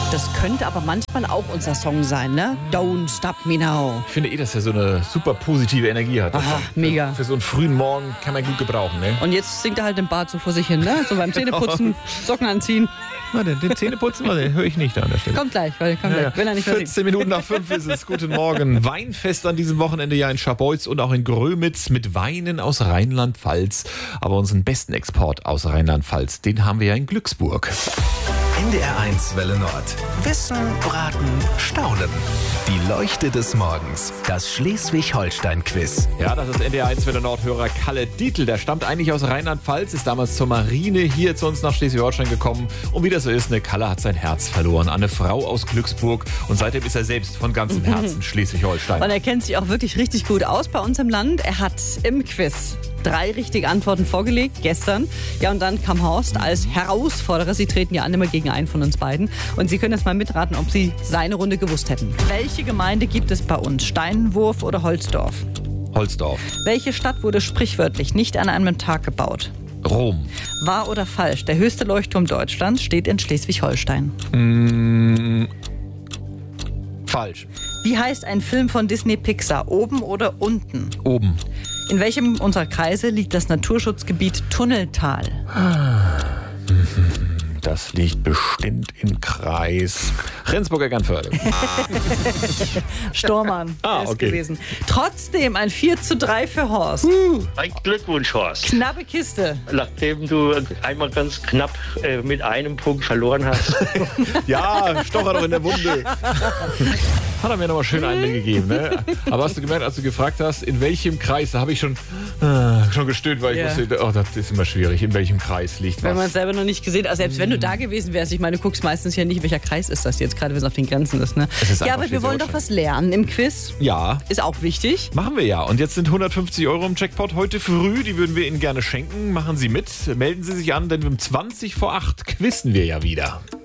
Das könnte aber manchmal auch unser Song sein, ne? Don't Stop Me Now. Ich finde dass er so eine super positive Energie hat. Aha, mega. Für so einen frühen Morgen kann man gut gebrauchen, ne? Und jetzt singt er halt im Bad so vor sich hin, ne? So beim Zähneputzen, Socken anziehen. Warte, den Zähneputzen, den höre ich nicht da an der Stelle. Kommt gleich, wenn er nicht mehr singt. 14 Minuten nach 5 ist es. Guten Morgen. Weinfest an diesem Wochenende ja in Scharbeutz und auch in Grömitz mit Weinen aus Rheinland-Pfalz. Aber unseren besten Export aus Rheinland-Pfalz, den haben wir ja in Glücksburg. NDR1 Welle Nord. Wissen, Braten, Staunen. Die Leuchte des Morgens. Das Schleswig-Holstein-Quiz. Ja, das ist NDR1 Welle Nord-Hörer Kalle Dietl. Der stammt eigentlich aus Rheinland-Pfalz, ist damals zur Marine hier zu uns nach Schleswig-Holstein gekommen. Und wie das so ist, Kalle hat sein Herz verloren an eine Frau aus Glücksburg. Und seitdem ist er selbst von ganzem Herzen Schleswig-Holstein. Und er kennt sich auch wirklich richtig gut aus bei uns im Land. Er hat im Quiz 3 richtige Antworten vorgelegt, gestern. Ja, und dann kam Horst als Herausforderer. Sie treten ja an immer gegen einen von uns beiden. Und Sie können jetzt mal mitraten, ob Sie seine Runde gewusst hätten. Welche Gemeinde gibt es bei uns? Steinwurf oder Holzdorf? Holzdorf. Welche Stadt wurde sprichwörtlich nicht an einem Tag gebaut? Rom. Wahr oder falsch? Der höchste Leuchtturm Deutschlands steht in Schleswig-Holstein. Falsch. Wie heißt ein Film von Disney Pixar? Oben oder unten? Oben. In welchem unserer Kreise liegt das Naturschutzgebiet Tunneltal? Das liegt bestimmt im Kreis Rendsburg-Eckernförde. Stormann ist okay. gewesen. Trotzdem ein 4:3 für Horst. Ein Glückwunsch, Horst. Knappe Kiste. Nachdem du einmal ganz knapp mit einem Punkt verloren hast. Ja, Stocher doch in der Wunde. Hat er mir nochmal schön einen gegeben, ne? Aber hast du gemerkt, als du gefragt hast, in welchem Kreis, da habe ich schon gestöhnt, weil ich wusste, das ist immer schwierig, in welchem Kreis liegt was. Wenn man es selber noch nicht gesehen hat, selbst wenn du da gewesen wärst, ich meine, du guckst meistens ja nicht, welcher Kreis ist das jetzt, gerade wenn es auf den Grenzen ist, ne? Ja, aber wir wollen doch was lernen im Quiz. Ja. Ist auch wichtig. Machen wir ja. Und jetzt sind 150 € im Jackpot heute früh, die würden wir Ihnen gerne schenken. Machen Sie mit, melden Sie sich an, denn um 20 vor 8 quizzen wir ja wieder.